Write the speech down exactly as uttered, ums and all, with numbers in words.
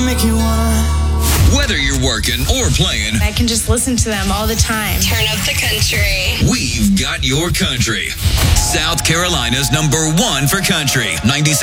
make you wanna. Whether you're working or playing, I can just listen to them all the time. Turn up the country. we've got your country. South Carolina's number one for country. ninety-seven